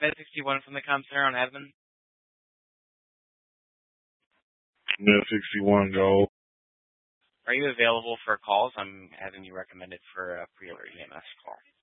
Med 61 from the comm center on Evan. Med 61, go. Are you available for calls? I'm having you recommended for a pre-alert EMS call.